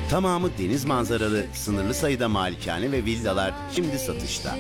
Tamamı deniz manzaralı, sınırlı sayıda malikane ve villalar şimdi satışta.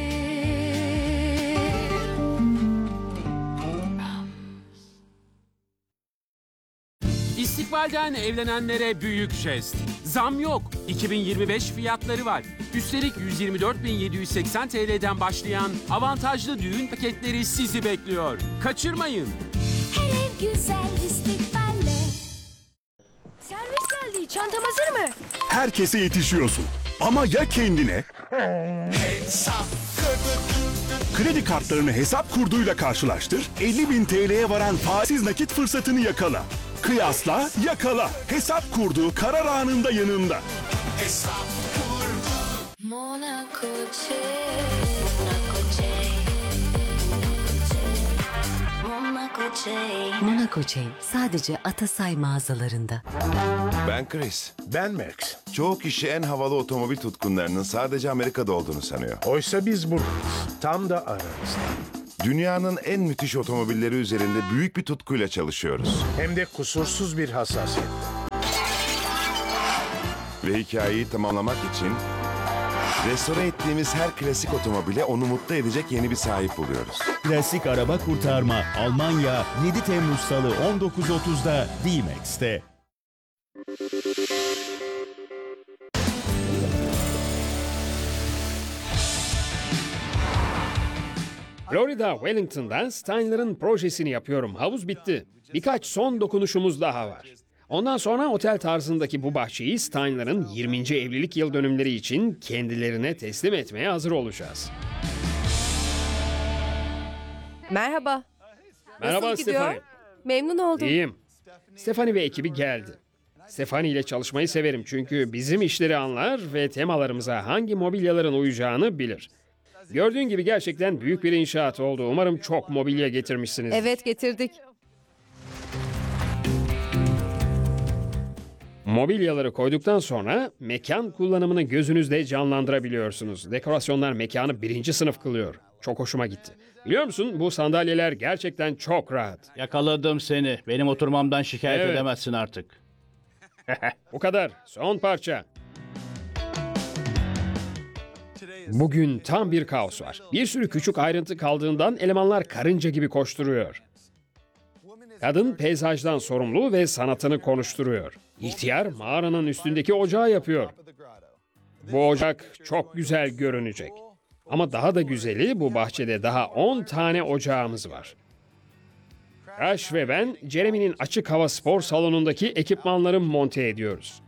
İstikbalden evlenenlere büyük jest. Zam yok. 2025 fiyatları var. Üstelik 124.780 TL'den başlayan avantajlı düğün paketleri sizi bekliyor. Kaçırmayın. Her ev güzel istikballe. Servis geldi. Çantam hazır mı? Herkese yetişiyorsun. Ama ya kendine? Kredi kartlarını hesap kurduyla karşılaştır, 50.000 TL'ye varan faizsiz nakit fırsatını yakala. Kıyasla, yakala. Hesap kurdu, karar anında yanında. Monaco Monaco Chain sadece Atasay mağazalarında. Ben Chris. Ben Max. Çoğu kişi en havalı otomobil tutkunlarının sadece Amerika'da olduğunu sanıyor. Oysa biz buradayız. Tam da aramızda. Dünyanın en müthiş otomobilleri üzerinde büyük bir tutkuyla çalışıyoruz. Hem de kusursuz bir hassasiyet. Ve hikayeyi tamamlamak için restore ettiğimiz her klasik otomobile onu mutlu edecek yeni bir sahip buluyoruz. Klasik araba kurtarma Almanya 7 Temmuz Salı 19.30'da D-Max'te. Florida, Wellington'dan Steiner'ın projesini yapıyorum. Havuz bitti. Birkaç son dokunuşumuz daha var. Ondan sonra otel tarzındaki bu bahçeyi Steiner'ın 20. evlilik yıl dönümleri için kendilerine teslim etmeye hazır olacağız. Merhaba. Merhaba Nasıl gidiyor? Stefani. Memnun oldum. İyiyim. Stefani ve ekibi geldi. Stefani ile çalışmayı severim çünkü bizim işleri anlar ve temalarımıza hangi mobilyaların uyacağını bilir. Gördüğün gibi gerçekten büyük bir inşaat oldu. Umarım çok mobilya getirmişsiniz. Evet, getirdik. Mobilyaları koyduktan sonra mekan kullanımını gözünüzde canlandırabiliyorsunuz. Dekorasyonlar mekanı birinci sınıf kılıyor. Çok hoşuma gitti. Biliyor musun, bu sandalyeler gerçekten çok rahat. Yakaladım seni. Benim oturmamdan şikayet Evet. edemezsin artık. Bu kadar. Son parça. Bugün tam bir kaos var. Bir sürü küçük ayrıntı kaldığından elemanlar karınca gibi koşturuyor. Kadın peyzajdan sorumlu ve sanatını konuşturuyor. İhtiyar mağaranın üstündeki ocağı yapıyor. Bu ocak çok güzel görünecek. Ama daha da güzeli, bu bahçede daha 10 tane ocağımız var. Crash ve ben Jeremy'nin açık hava spor salonundaki ekipmanları monte ediyoruz.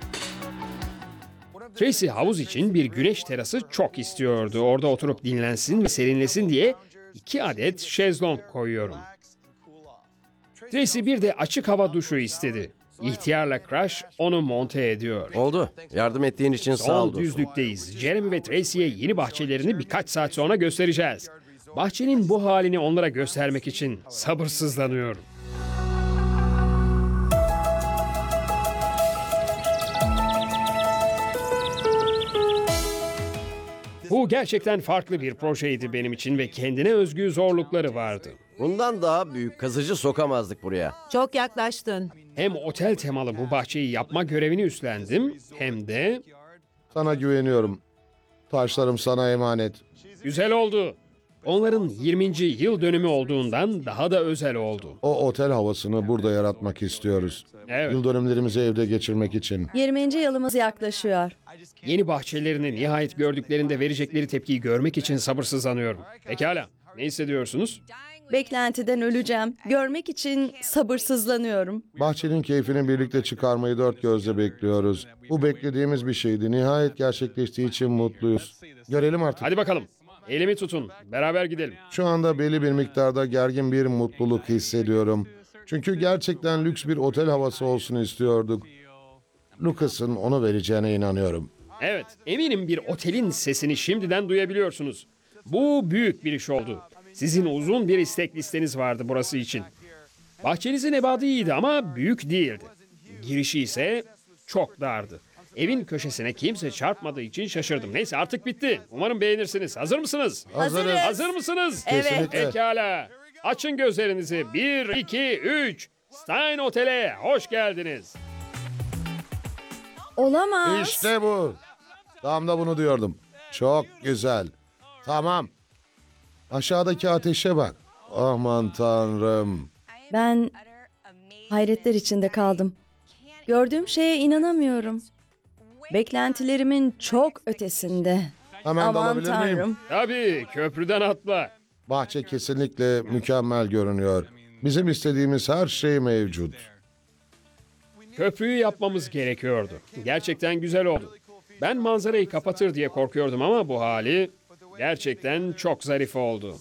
Tracy havuz için bir güneş terası çok istiyordu. Orada oturup dinlensin ve serinlesin diye 2 adet şezlong koyuyorum. Tracy bir de açık hava duşu istedi. İhtiyarla Crash onu monte ediyor. Oldu. Yardım ettiğin için sağ ol Son dostum. düzlükteyiz. Jeremy ve Tracy'ye yeni bahçelerini birkaç saat sonra göstereceğiz. Bahçenin bu halini onlara göstermek için sabırsızlanıyorum. Bu gerçekten farklı bir projeydi benim için ve kendine özgü zorlukları vardı. Bundan daha büyük kazıcı sokamazdık buraya. Çok yaklaştın. Hem otel temalı bu bahçeyi yapma görevini üstlendim hem de Sana güveniyorum. Taşlarım sana emanet. güzel oldu. Onların 20. yıl dönümü olduğundan daha da özel oldu. O otel havasını burada yaratmak istiyoruz. Evet. Yıl dönümlerimizi evde geçirmek için. 20. yılımız yaklaşıyor. Yeni bahçelerini nihayet gördüklerinde verecekleri tepkiyi görmek için sabırsızlanıyorum. Pekala, ne hissediyorsunuz? Beklentiden öleceğim. Görmek için sabırsızlanıyorum. Bahçenin keyfini birlikte çıkarmayı dört gözle bekliyoruz. Bu beklediğimiz bir şeydi. Nihayet gerçekleştiği için mutluyuz. Görelim artık. Hadi bakalım, elimi tutun, beraber gidelim. Şu anda belli bir miktarda gergin bir mutluluk hissediyorum. Çünkü gerçekten lüks bir otel havası olsun istiyorduk. Lucas'ın onu vereceğine inanıyorum. Evet, eminim bir otelin sesini şimdiden duyabiliyorsunuz. Bu büyük bir iş oldu. Sizin uzun bir istek listeniz vardı burası için. Bahçenizin ebadı iyiydi ama büyük değildi. Girişi ise çok dardı. Evin köşesine kimse çarpmadığı için şaşırdım. Neyse artık bitti. Umarım beğenirsiniz. Hazır mısınız? Hazırız. Hazır mısınız? Kesinlikle. Pekala. Açın gözlerinizi. 1, 2, 3. Stein Otel'e hoş geldiniz. Olamaz. İşte bu. Tam da bunu diyordum. Çok güzel. Tamam. Aşağıdaki ateşe bak. Aman tanrım. Ben hayretler içinde kaldım. Gördüğüm şeye inanamıyorum. Beklentilerimin çok ötesinde. Hemen Aman dalabilir miyim? tanrım. Tabii, köprüden atla. Bahçe kesinlikle mükemmel görünüyor. Bizim istediğimiz her şey mevcut. Köprüyü yapmamız gerekiyordu. Gerçekten güzel oldu. Ben manzarayı kapatır diye korkuyordum ama bu hali gerçekten çok zarif oldu.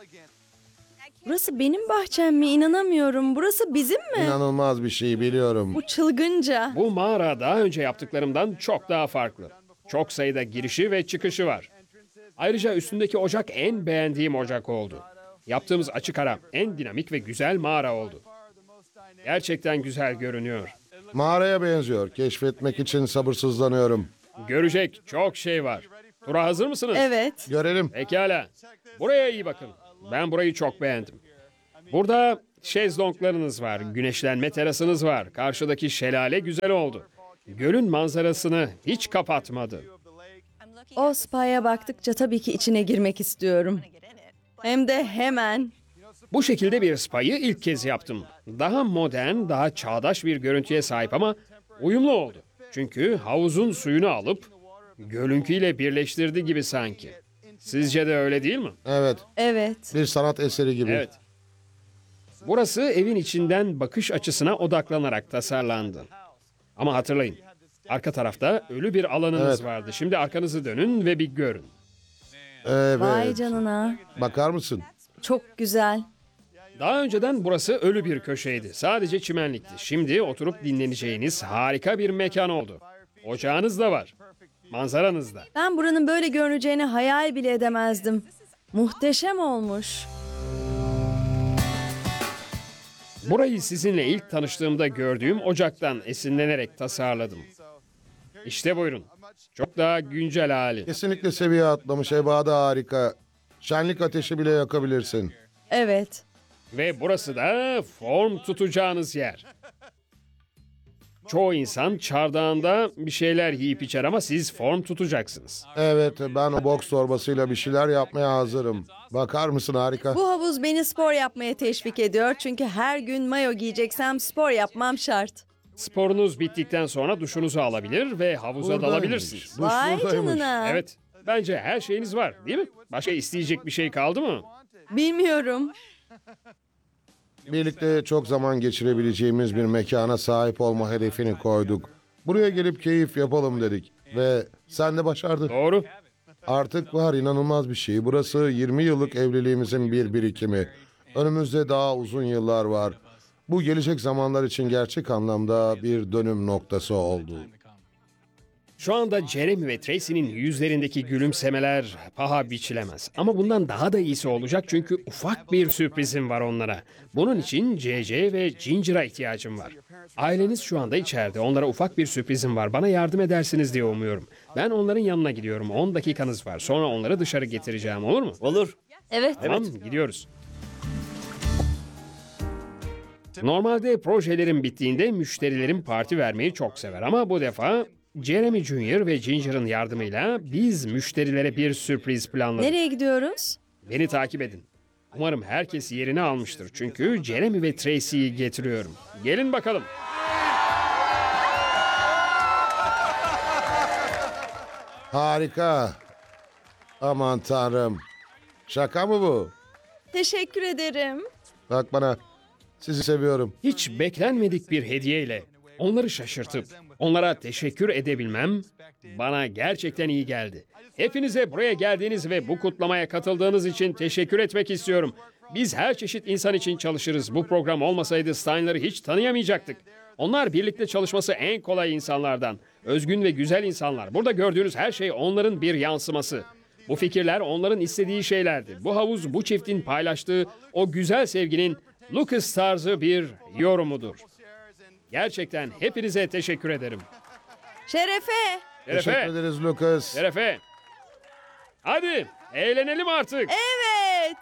Burası benim bahçem mi? İnanamıyorum. Burası bizim mi? İnanılmaz bir şey biliyorum. Bu çılgınca. Bu mağara daha önce yaptıklarımdan çok daha farklı. Çok sayıda girişi ve çıkışı var. Ayrıca üstündeki ocak en beğendiğim ocak oldu. Yaptığımız açık ara en dinamik ve güzel mağara oldu. Gerçekten güzel görünüyor. Mağaraya benziyor. Keşfetmek için sabırsızlanıyorum. Görecek çok şey var. Tura hazır mısınız? Evet. Görelim. Pekala. Buraya iyi bakın. Ben burayı çok beğendim. Burada şezlonglarınız var, güneşlenme terasınız var. Karşıdaki şelale güzel oldu. Gölün manzarasını hiç kapatmadı. O spa'ya baktıkça tabii ki içine girmek istiyorum. Hem de hemen. Bu şekilde bir spa'yı ilk kez yaptım. Daha modern, daha çağdaş bir görüntüye sahip ama uyumlu oldu. Çünkü havuzun suyunu alıp gölünkiyle birleştirdi gibi sanki. Sizce de öyle değil mi? Evet. Evet. Bir sanat eseri gibi. Evet. Burası evin içinden bakış açısına odaklanarak tasarlandı. Ama hatırlayın, arka tarafta ölü bir alanınız Evet. vardı. Şimdi arkanızı dönün ve bir görün. Evet. Vay canına. Bakar mısın? Çok güzel. Daha önceden burası ölü bir köşeydi. Sadece çimenlikti. Şimdi oturup dinleneceğiniz harika bir mekan oldu. Ocağınız da var. Manzaranız da. Ben buranın böyle görüneceğini hayal bile edemezdim. Muhteşem olmuş. Burayı sizinle ilk tanıştığımda gördüğüm ocaktan esinlenerek tasarladım. İşte buyurun. Çok daha güncel hali. Kesinlikle seviye atlamış. Ebadı harika. Şenlik ateşi bile yakabilirsin. Evet. Ve burası da form tutacağınız yer. Çoğu insan çardağında bir şeyler yiyip içer ama siz form tutacaksınız. Evet, ben o boks torbasıyla bir şeyler yapmaya hazırım. Bakar mısın, harika. Bu havuz beni spor yapmaya teşvik ediyor. Çünkü her gün mayo giyeceksem spor yapmam şart. Sporunuz bittikten sonra duşunuzu alabilir ve havuza Buradaymış. dalabilirsiniz. Duş Vay buradaymış. canına. Evet, bence her şeyiniz var değil mi? Başka isteyecek bir şey kaldı mı? Bilmiyorum. Birlikte çok zaman geçirebileceğimiz bir mekana sahip olma hedefini koyduk. Buraya gelip keyif yapalım dedik. Ve sen de başardın. Doğru. Artık var, inanılmaz bir şey. Burası 20 yıllık evliliğimizin bir birikimi. Önümüzde daha uzun yıllar var. Bu gelecek zamanlar için gerçek anlamda bir dönüm noktası oldu. Şu anda Jeremy ve Tracy'nin yüzlerindeki gülümsemeler paha biçilemez. Ama bundan daha da iyisi olacak çünkü ufak bir sürprizim var onlara. Bunun için CC ve Ginger'a ihtiyacım var. Aileniz şu anda içeride. Onlara ufak bir sürprizim var. Bana yardım edersiniz diye umuyorum. Ben onların yanına gidiyorum. 10 dakikanız var. Sonra onları dışarı getireceğim, olur mu? Olur. Evet. Tamam, gidiyoruz. Normalde projelerim bittiğinde müşterilerim parti vermeyi çok sever ama bu defa Jeremy Jr. ve Ginger'ın yardımıyla biz müşterilere bir sürpriz planladık. Nereye gidiyoruz? Beni takip edin. Umarım herkes yerini almıştır çünkü Jeremy ve Tracy'yi getiriyorum. Gelin bakalım. Harika. Aman tanrım. Şaka mı bu? Teşekkür ederim. Bak bana. Sizi seviyorum. Hiç beklenmedik bir hediyeyle onları şaşırtıp onlara teşekkür edebilmem bana gerçekten iyi geldi. Hepinize buraya geldiğiniz ve bu kutlamaya katıldığınız için teşekkür etmek istiyorum. Biz her çeşit insan için çalışırız. Bu program olmasaydı Stein'ları hiç tanıyamayacaktık. Onlar birlikte çalışması en kolay insanlardan. Özgün ve güzel insanlar. Burada gördüğünüz her şey onların bir yansıması. Bu fikirler onların istediği şeylerdi. Bu havuz bu çiftin paylaştığı o güzel sevginin Lucas tarzı bir yorumudur. Gerçekten hepinize teşekkür ederim. Şerefe. Teşekkür ederiz Lucas. Şerefe. Hadi eğlenelim artık. Evet.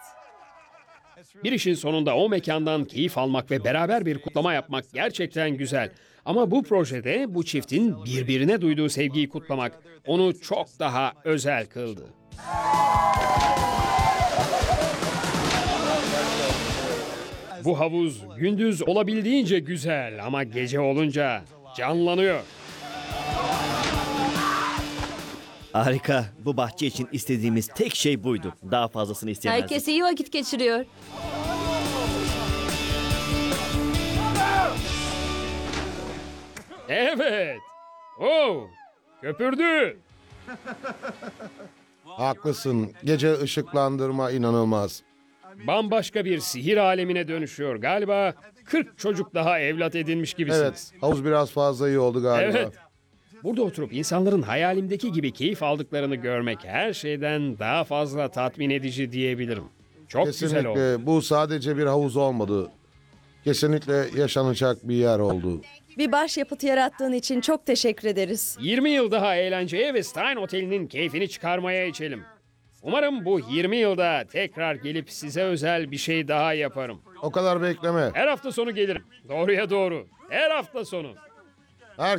Bir işin sonunda o mekandan keyif almak ve beraber bir kutlama yapmak gerçekten güzel. Ama bu projede bu çiftin birbirine duyduğu sevgiyi kutlamak onu çok daha özel kıldı. Bu havuz gündüz olabildiğince güzel ama gece olunca canlanıyor. Harika. Bu bahçe için istediğimiz tek şey buydu. Daha fazlasını isteyemezdik. Herkes iyi vakit geçiriyor. Evet. Oh, köpürdü. Haklısın. Gece ışıklandırma inanılmaz. Bambaşka bir sihir alemine dönüşüyor. Galiba 40 çocuk daha evlat edinmiş gibisiniz. Evet, havuz biraz fazla iyi oldu galiba. Evet. Burada oturup insanların hayalimdeki gibi keyif aldıklarını görmek her şeyden daha fazla tatmin edici diyebilirim. Çok güzel oldu. Kesinlikle bu sadece bir havuz olmadı. Kesinlikle yaşanacak bir yer oldu. Bir başyapıt yarattığın için çok teşekkür ederiz. 20 yıl daha eğlenceye ve Stein Oteli'nin keyfini çıkarmaya içelim. Umarım bu 20 yılda tekrar gelip size özel bir şey daha yaparım. O kadar bekleme. Her hafta sonu gelirim. Doğruya doğru. Her hafta sonu.